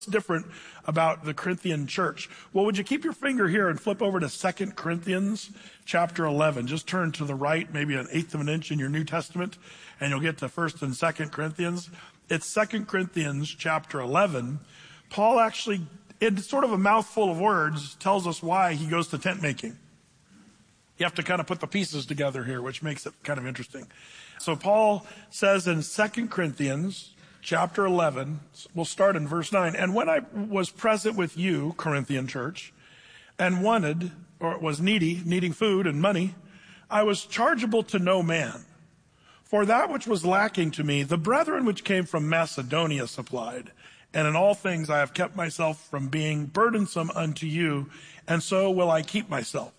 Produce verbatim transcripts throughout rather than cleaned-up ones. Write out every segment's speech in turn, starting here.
different about the Corinthian church? Well, would you keep your finger here and flip over to Second Corinthians chapter eleven? Just turn to the right, maybe an eighth of an inch in your New Testament, and you'll get to First and Second Corinthians. It's Second Corinthians chapter eleven. Paul actually, in sort of a mouthful of words, tells us why he goes to tent making. You have to kind of put the pieces together here, which makes it kind of interesting. So Paul says in Second Corinthians chapter eleven, we'll start in verse nine. And when I was present with you, Corinthian church, and wanted, or was needy, needing food and money, I was chargeable to no man. For that which was lacking to me, the brethren which came from Macedonia supplied. And in all things I have kept myself from being burdensome unto you, and so will I keep myself.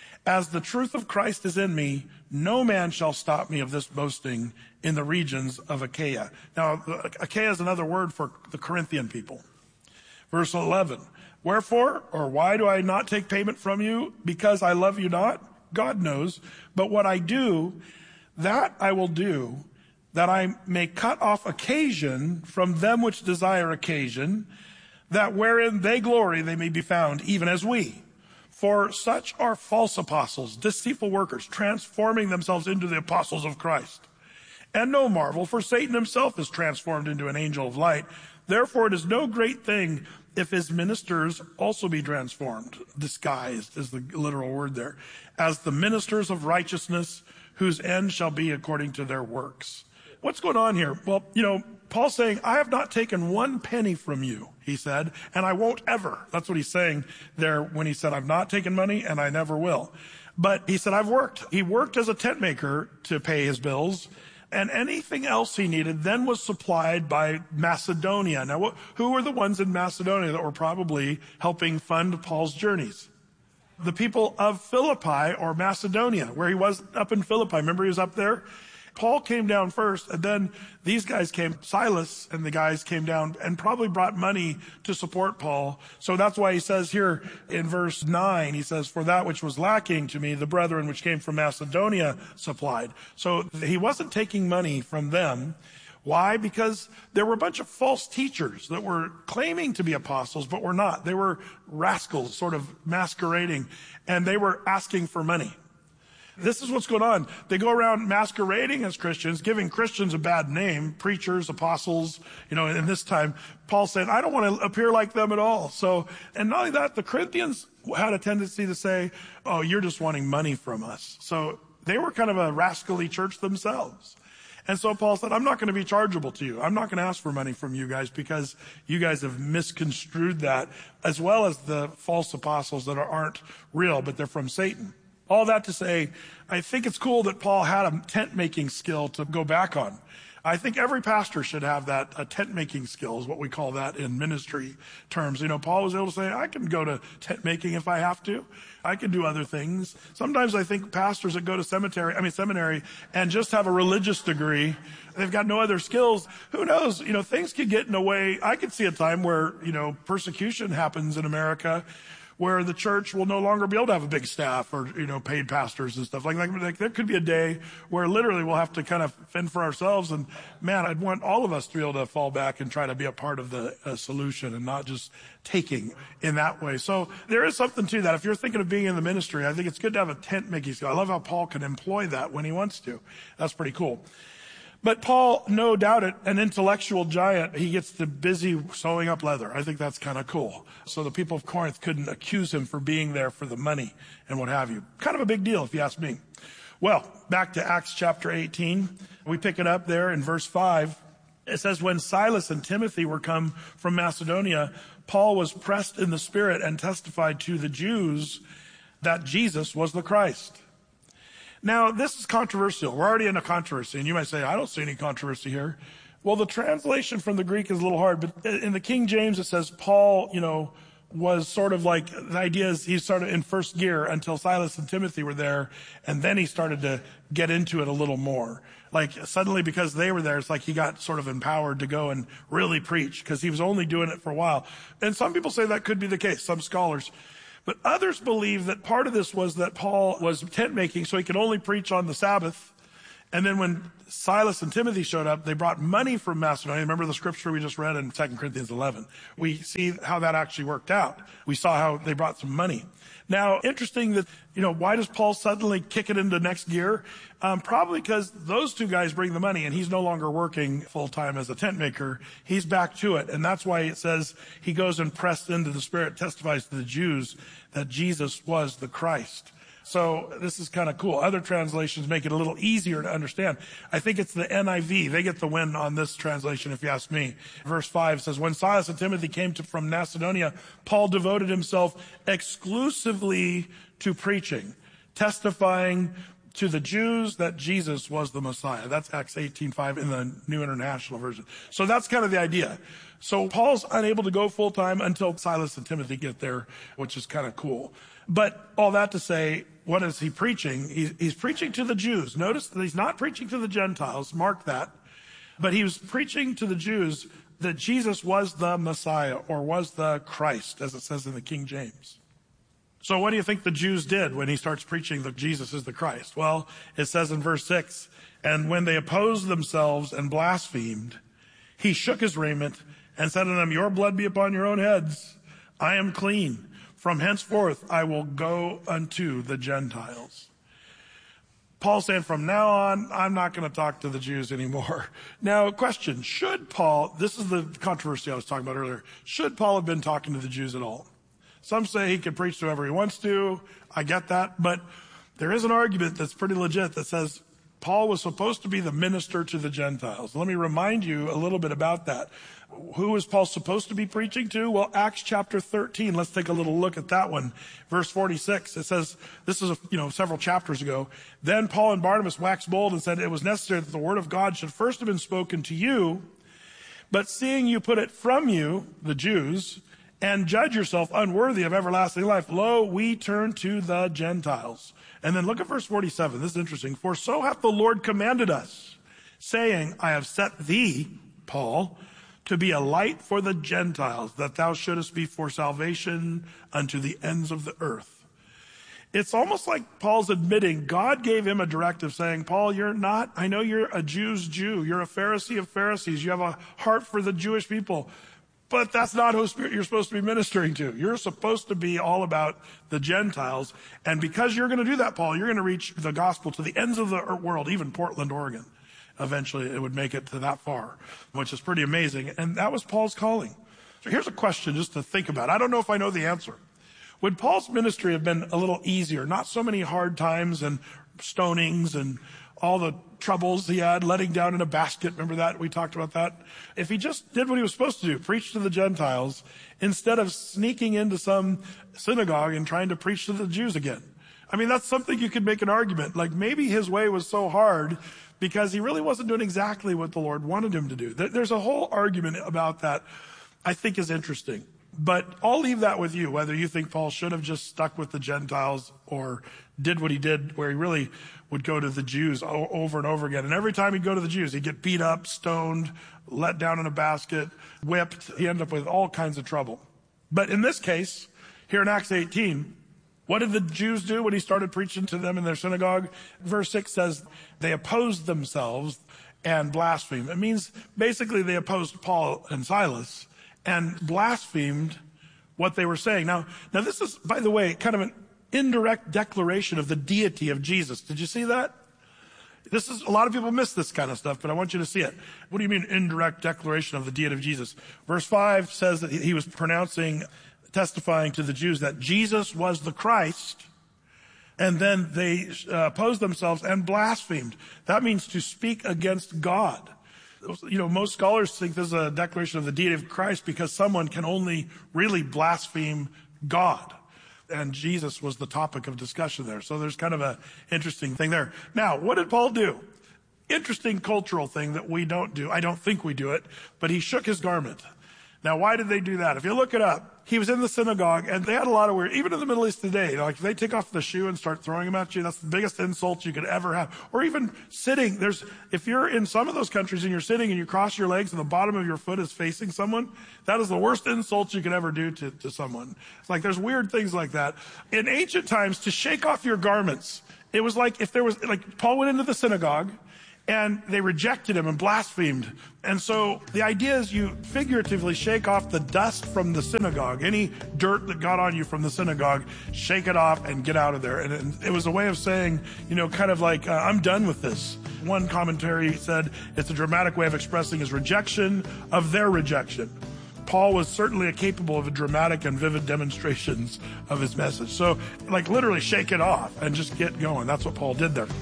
As the truth of Christ is in me, no man shall stop me of this boasting in the regions of Achaia. Now, Achaia is another word for the Corinthian people. Verse eleven, wherefore, or why do I not take payment from you? Because I love you not? God knows. But what I do, that I will do, that I may cut off occasion from them which desire occasion, that wherein they glory they may be found, even as we. For such are false apostles, deceitful workers, transforming themselves into the apostles of Christ. And no marvel, for Satan himself is transformed into an angel of light. Therefore it is no great thing if his ministers also be transformed, disguised is the literal word there, as the ministers of righteousness, whose end shall be according to their works. What's going on here? Well, you know, Paul's saying, I have not taken one penny from you, he said, and I won't ever. That's what he's saying there when he said, I've not taken money and I never will. But he said, I've worked. He worked as a tent maker to pay his bills, and anything else he needed then was supplied by Macedonia. Now, who were the ones in Macedonia that were probably helping fund Paul's journeys? The people of Philippi, or Macedonia, where he was up in Philippi. Remember he was up there? Paul came down first, and then these guys came, Silas and the guys came down and probably brought money to support Paul. So that's why he says here in verse nine, he says, for that which was lacking to me, the brethren which came from Macedonia supplied. So he wasn't taking money from them. Why? Because there were a bunch of false teachers that were claiming to be apostles, but were not. They were rascals, sort of masquerading, and they were asking for money. This is what's going on. They go around masquerading as Christians, giving Christians a bad name, preachers, apostles, you know, and this time Paul said, I don't want to appear like them at all. So, and not only that, the Corinthians had a tendency to say, oh, you're just wanting money from us. So they were kind of a rascally church themselves. And so Paul said, I'm not going to be chargeable to you. I'm not going to ask for money from you guys because you guys have misconstrued that, as well as the false apostles that aren't real, but they're from Satan. All that to say, I think it's cool that Paul had a tent-making skill to go back on. I think every pastor should have that, a tent-making skill is what we call that in ministry terms. You know, Paul was able to say, I can go to tent-making if I have to. I can do other things. Sometimes I think pastors that go to cemetery, I mean seminary, and just have a religious degree, they've got no other skills. Who knows? You know, things could get in the way. I could see a time where, you know, persecution happens in America, where the church will no longer be able to have a big staff or, you know, paid pastors and stuff like that. Like, like, there could be a day where literally we'll have to kind of fend for ourselves. And man, I'd want all of us to be able to fall back and try to be a part of the uh, solution and not just taking in that way. So there is something to that. If you're thinking of being in the ministry, I think it's good to have a tent making skill. I love how Paul can employ that when he wants to. That's pretty cool. But Paul, no doubt it, an intellectual giant, he gets to busy sewing up leather. I think that's kind of cool. So the people of Corinth couldn't accuse him for being there for the money and what have you. Kind of a big deal if you ask me. Well, back to Acts chapter eighteen. We pick it up there in verse five. It says, when Silas and Timothy were come from Macedonia, Paul was pressed in the spirit and testified to the Jews that Jesus was the Christ. Now, this is controversial. We're already in a controversy, and you might say, I don't see any controversy here. Well, the translation from the Greek is a little hard, but in the King James, it says Paul, you know, was sort of like, the idea is he's sort of in first gear until Silas and Timothy were there, and then he started to get into it a little more. Like, suddenly because they were there, it's like he got sort of empowered to go and really preach, because he was only doing it for a while. And some people say that could be the case, some scholars. But others believe that part of this was that Paul was tent making, so he could only preach on the Sabbath, And then when Silas and Timothy showed up, they brought money from Macedonia. Remember the scripture we just read in Second Corinthians eleven? We see how that actually worked out. We saw how they brought some money. Now, interesting that, you know, why does Paul suddenly kick it into next gear? Um, probably because those two guys bring the money and he's no longer working full-time as a tent maker. He's back to it. And that's why it says he goes and pressed into the Spirit, testifies to the Jews that Jesus was the Christ. So this is kind of cool. Other translations make it a little easier to understand. I think it's the N I V. They get the win on this translation, if you ask me. Verse five says, when Silas and Timothy came to, from Macedonia, Paul devoted himself exclusively to preaching, testifying to the Jews that Jesus was the Messiah. That's Acts eighteen five in the New International Version. So that's kind of the idea. So Paul's unable to go full time until Silas and Timothy get there, which is kind of cool. But all that to say, what is he preaching? He's, he's preaching to the Jews. Notice that he's not preaching to the Gentiles. Mark that. But he was preaching to the Jews that Jesus was the Messiah, or was the Christ, as it says in the King James. So what do you think the Jews did when he starts preaching that Jesus is the Christ? Well, it says in verse six, and when they opposed themselves and blasphemed, he shook his raiment and said to them, your blood be upon your own heads. I am clean. From henceforth, I will go unto the Gentiles. Paul saying, from now on, I'm not going to talk to the Jews anymore. Now, question, should Paul, this is the controversy I was talking about earlier, should Paul have been talking to the Jews at all? Some say he can preach to whoever he wants to. I get that. But there is an argument that's pretty legit that says Paul was supposed to be the minister to the Gentiles. Let me remind you a little bit about that. Who is Paul supposed to be preaching to? Well, Acts chapter thirteen. Let's take a little look at that one. Verse forty-six. It says, this is, you know, several chapters ago. Then Paul and Barnabas waxed bold and said, it was necessary that the word of God should first have been spoken to you. But seeing you put it from you, the Jews, and judge yourself unworthy of everlasting life, lo, we turn to the Gentiles. And then look at verse forty-seven. This is interesting. For so hath the Lord commanded us, saying, I have set thee, Paul, to be a light for the Gentiles, that thou shouldest be for salvation unto the ends of the earth. It's almost like Paul's admitting God gave him a directive saying, Paul, you're not, I know you're a Jew's Jew. You're a Pharisee of Pharisees. You have a heart for the Jewish people. But that's not who you're supposed to be ministering to. You're supposed to be all about the Gentiles. And because you're going to do that, Paul, you're going to reach the gospel to the ends of the world, even Portland, Oregon. Eventually it would make it to that far, which is pretty amazing. And that was Paul's calling. So here's a question just to think about. I don't know if I know the answer. Would Paul's ministry have been a little easier? Not so many hard times and stonings and all the troubles he had, letting down in a basket. Remember that? We talked about that. If he just did what he was supposed to do, preach to the Gentiles, instead of sneaking into some synagogue and trying to preach to the Jews again. I mean, that's something you could make an argument. Like maybe his way was so hard because he really wasn't doing exactly what the Lord wanted him to do. There's a whole argument about that I think is interesting. But I'll leave that with you, whether you think Paul should have just stuck with the Gentiles or did what he did where he really would go to the Jews over and over again. And every time he'd go to the Jews, he'd get beat up, stoned, let down in a basket, whipped. He ended up with all kinds of trouble. But in this case, here in Acts eighteen, what did the Jews do when he started preaching to them in their synagogue? Verse six says they opposed themselves and blasphemed. It means basically they opposed Paul and Silas and blasphemed what they were saying. Now, now this is, by the way, kind of an indirect declaration of the deity of Jesus. Did you see that? This is, a lot of people miss this kind of stuff, but I want you to see it. What do you mean indirect declaration of the deity of Jesus? Verse five says that he was pronouncing, testifying to the Jews that Jesus was the Christ, and then they uh, opposed themselves and blasphemed. That means to speak against God. You know, most scholars think this is a declaration of the deity of Christ because someone can only really blaspheme God. And Jesus was the topic of discussion there. So there's kind of an interesting thing there. Now, what did Paul do? Interesting cultural thing that we don't do. I don't think we do it, but he shook his garment. Now, why did they do that? If you look it up, he was in the synagogue, and they had a lot of weird, even in the Middle East today, like if they take off the shoe and start throwing them at you, that's the biggest insult you could ever have. Or even sitting, there's, if you're in some of those countries and you're sitting and you cross your legs and the bottom of your foot is facing someone, that is the worst insult you could ever do to, to someone. It's like there's weird things like that. In ancient times, to shake off your garments, it was like if there was, like Paul went into the synagogue, and they rejected him and blasphemed. And so the idea is you figuratively shake off the dust from the synagogue. Any dirt that got on you from the synagogue, shake it off and get out of there. And it was a way of saying, you know, kind of like, uh, I'm done with this. One commentary said it's a dramatic way of expressing his rejection of their rejection. Paul was certainly capable of a dramatic and vivid demonstrations of his message. So, like, literally shake it off and just get going. That's what Paul did there.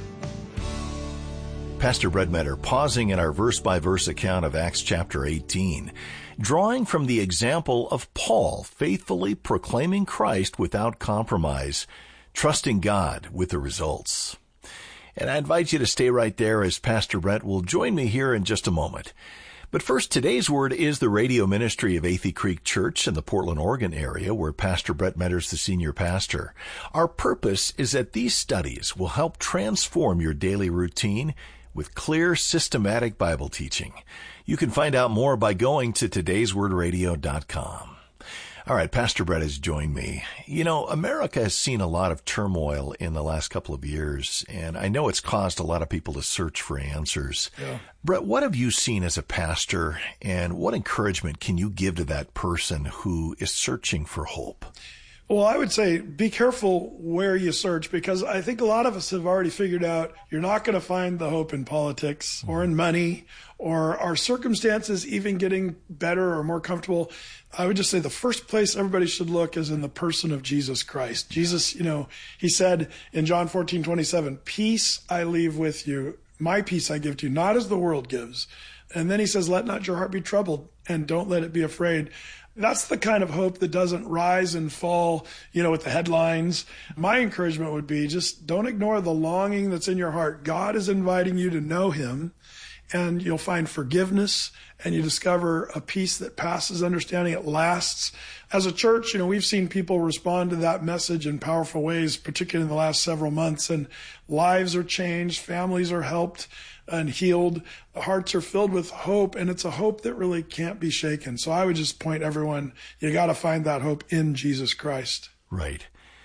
Pastor Brett Meador pausing in our verse-by-verse account of Acts chapter eighteen, drawing from the example of Paul faithfully proclaiming Christ without compromise, trusting God with the results. And I invite you to stay right there as Pastor Brett will join me here in just a moment. But first, today's word is the radio ministry of Athey Creek Church in the Portland, Oregon area, where Pastor Brett Meador is the senior pastor. Our purpose is that these studies will help transform your daily routine with clear, systematic Bible teaching. You can find out more by going to todays word radio dot com. All right, Pastor Brett has joined me. You know, America has seen a lot of turmoil in the last couple of years, and I know it's caused a lot of people to search for answers. Yeah. Brett, what have you seen as a pastor, and what encouragement can you give to that person who is searching for hope? Well, I would say be careful where you search, because I think a lot of us have already figured out you're not going to find the hope in politics or in money or our circumstances even getting better or more comfortable. I would just say the first place everybody should look is in the person of Jesus Christ. Jesus, you know, he said in John fourteen twenty-seven, peace I leave with you, my peace I give to you, not as the world gives. And then he says, let not your heart be troubled and don't let it be afraid. That's the kind of hope that doesn't rise and fall, you know, with the headlines. My encouragement would be just don't ignore the longing that's in your heart. God is inviting you to know him, and you'll find forgiveness, and you discover a peace that passes understanding. It lasts. As a church, you know, we've seen people respond to that message in powerful ways, particularly in the last several months, and lives are changed, families are helped and healed, hearts are filled with hope, and it's a hope that really can't be shaken. So I would just point everyone, you got to find that hope in Jesus Christ. Right.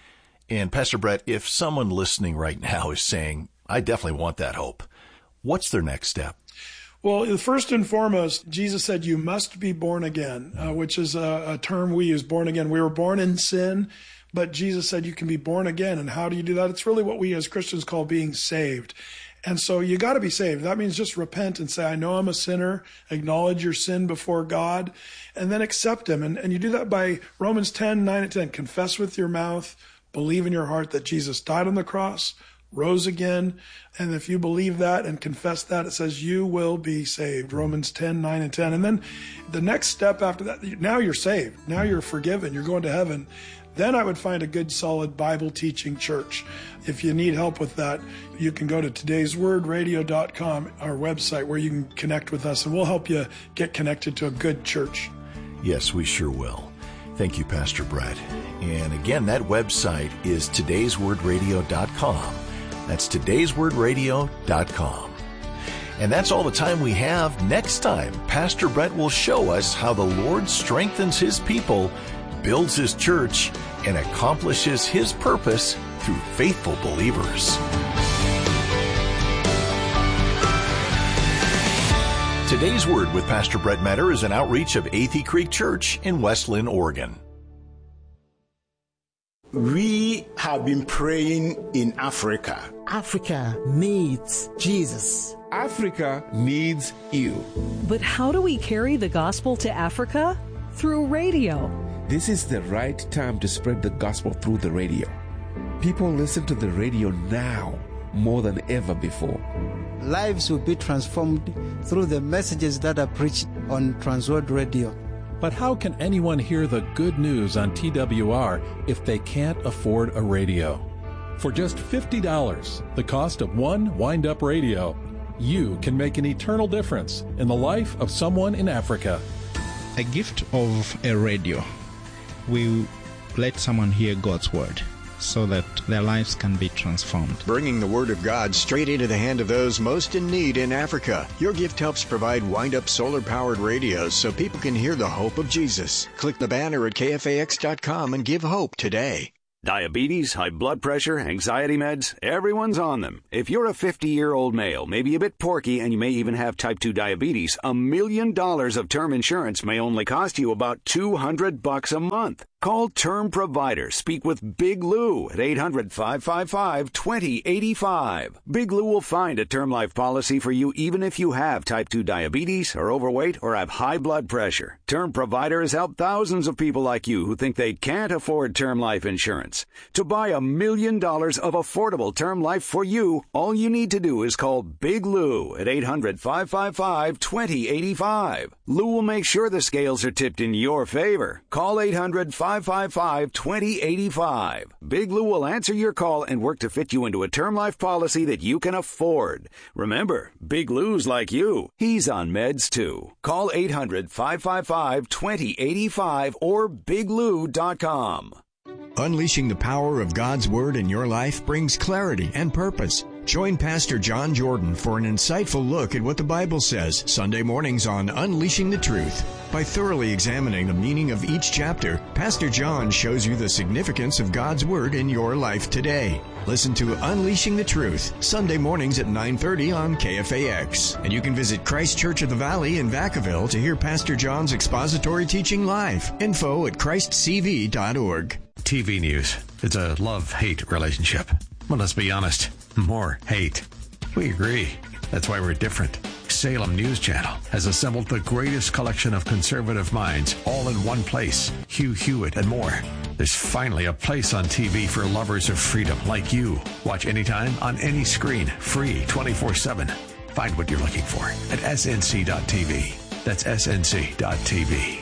And Pastor Brett, if someone listening right now is saying, I definitely want that hope, what's their next step? Well, first and foremost, Jesus said you must be born again, uh, which is a, a term we use, born again. We were born in sin, but Jesus said you can be born again. And how do you do that? It's really what we as Christians call being saved. And so you got to be saved. That means just repent and say, I know I'm a sinner, acknowledge your sin before God, and then accept him. And, and you do that by Romans ten, nine and ten. Confess with your mouth, believe in your heart that Jesus died on the cross, rose again. And if you believe that and confess that, it says you will be saved. Romans ten, nine and ten. And then the next step after that, now you're saved. Now you're forgiven. You're going to heaven. Then I would find a good, solid Bible teaching church. If you need help with that, you can go to todays word radio dot com, our website, where you can connect with us, and we'll help you get connected to a good church. Yes, we sure will. Thank you, Pastor Brett. And again, that website is todays word radio dot com. That's todays word radio dot com. And that's all the time we have. Next time, Pastor Brett will show us how the Lord strengthens his people, builds his church, and accomplishes his purpose through faithful believers. Today's Word with Pastor Brett Meador is an outreach of Athey Creek Church in West Linn, Oregon. We have been praying in Africa. Africa needs Jesus. Africa needs you. But how do we carry the gospel to Africa? Through radio. This is the right time to spread the gospel through the radio. People listen to the radio now more than ever before. Lives will be transformed through the messages that are preached on Transworld Radio. But how can anyone hear the good news on T W R if they can't afford a radio? For just fifty dollars, the cost of one wind-up radio, you can make an eternal difference in the life of someone in Africa. A gift of a radio will let someone hear God's word so that their lives can be transformed. Bringing the Word of God straight into the hand of those most in need in Africa. Your gift helps provide wind-up solar-powered radios so people can hear the hope of Jesus. Click the banner at K F A X dot com and give hope today. Diabetes, high blood pressure, anxiety meds, everyone's on them. If you're a fifty-year-old male, maybe a bit porky, and you may even have type two diabetes, a million dollars of term insurance may only cost you about two hundred bucks a month. Call Term Provider. Speak with Big Lou at eight hundred, five five five, two zero eight five. Big Lou will find a term life policy for you even if you have type two diabetes, are overweight, or have high blood pressure. Term Provider has helped thousands of people like you who think they can't afford term life insurance. To buy a million dollars of affordable term life for you, all you need to do is call Big Lou at eight hundred, five five five, two zero eight five. Lou will make sure the scales are tipped in your favor. Call eight hundred, five five five, two zero eight five. Big Lou will answer your call and work to fit you into a term life policy that you can afford. Remember, Big Lou's like you. He's on meds too. Call eight hundred, five five five, two zero eight five or big lou dot com. Unleashing the power of God's Word in your life brings clarity and purpose. Join Pastor John Jordan for an insightful look at what the Bible says Sunday mornings on Unleashing the Truth. By thoroughly examining the meaning of each chapter, Pastor John shows you the significance of God's Word in your life today. Listen to Unleashing the Truth, Sunday mornings at nine thirty on K F A X. And you can visit Christ Church of the Valley in Vacaville to hear Pastor John's expository teaching live. Info at christ c v dot org. T V news. It's a love-hate relationship. Well, let's be honest. More hate. We agree. That's why we're different. Salem News Channel has assembled the greatest collection of conservative minds all in one place. Hugh Hewitt and more. There's finally a place on T V for lovers of freedom like you. Watch anytime, on any screen, free, twenty-four seven. Find what you're looking for at s n c dot t v. That's s n c dot t v.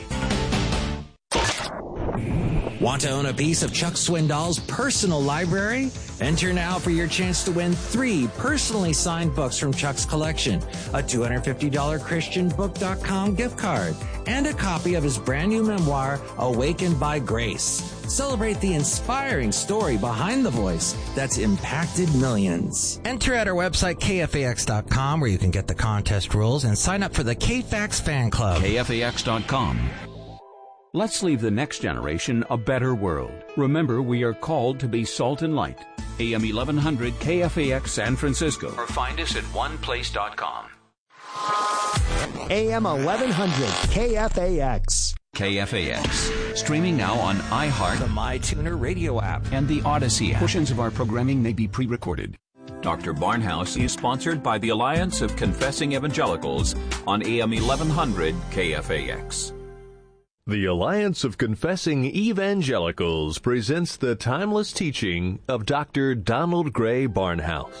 Want to own a piece of Chuck Swindoll's personal library? Enter now for your chance to win three personally signed books from Chuck's collection, a two hundred fifty dollars christian book dot com gift card, and a copy of his brand new memoir, Awakened by Grace. Celebrate the inspiring story behind the voice that's impacted millions. Enter at our website, K F A X dot com, where you can get the contest rules and sign up for the K F A X fan club. K F A X dot com. Let's leave the next generation a better world. Remember, we are called to be salt and light. A M eleven hundred K F A X San Francisco. Or find us at one place dot com. A M eleven hundred K F A X. K F A X. Streaming now on iHeart, the MyTuner radio app, and the Odyssey app. Portions of our programming may be pre-recorded. Doctor Barnhouse is sponsored by the Alliance of Confessing Evangelicals on A M eleven hundred K F A X. The Alliance of Confessing Evangelicals presents the timeless teaching of Doctor Donald Gray Barnhouse.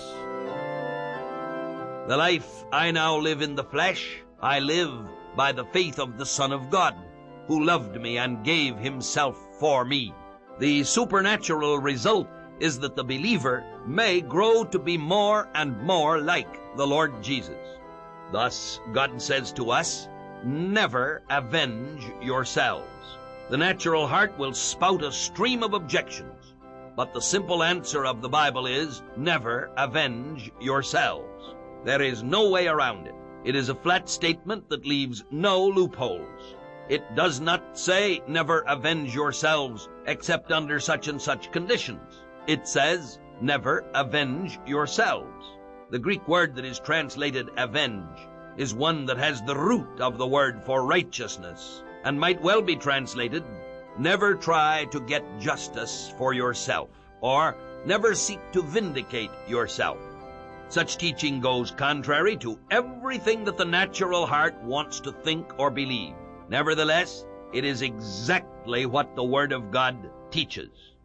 The life I now live in the flesh, I live by the faith of the Son of God, who loved me and gave himself for me. The supernatural result is that the believer may grow to be more and more like the Lord Jesus. Thus, God says to us, never avenge yourselves. The natural heart will spout a stream of objections, but the simple answer of the Bible is, never avenge yourselves. There is no way around it. It is a flat statement that leaves no loopholes. It does not say, never avenge yourselves, except under such and such conditions. It says, never avenge yourselves. The Greek word that is translated avenge is one that has the root of the word for righteousness, and might well be translated, never try to get justice for yourself, or never seek to vindicate yourself. Such teaching goes contrary to everything that the natural heart wants to think or believe. Nevertheless, it is exactly what the Word of God teaches.